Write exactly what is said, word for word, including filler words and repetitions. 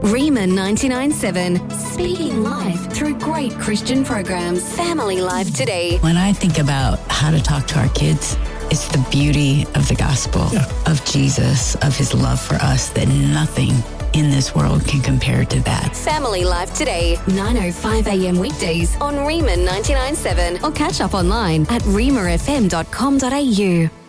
Rima ninety-nine point seven, speaking life through great Christian programs. Family Life Today. When I think about how to talk to our kids, it's the beauty of the gospel, yeah. of Jesus, of his love for us, that nothing in this world can compare to that. Family Life Today, nine oh five a.m. weekdays on Rima ninety-nine point seven, or catch up online at rima f m dot com dot a u.